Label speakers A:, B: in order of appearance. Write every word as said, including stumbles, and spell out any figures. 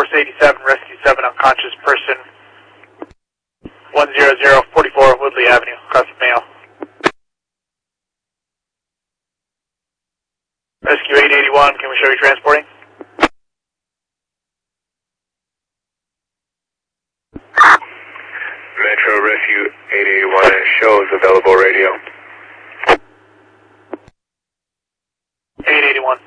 A: Source eighty-seven, Rescue seven, unconscious person, one zero zero four four Woodley Avenue, across the Mayo. Rescue eight eighty-one, can we show you transporting?
B: Metro Rescue eight eighty-one shows available radio.
A: eight eighty-one.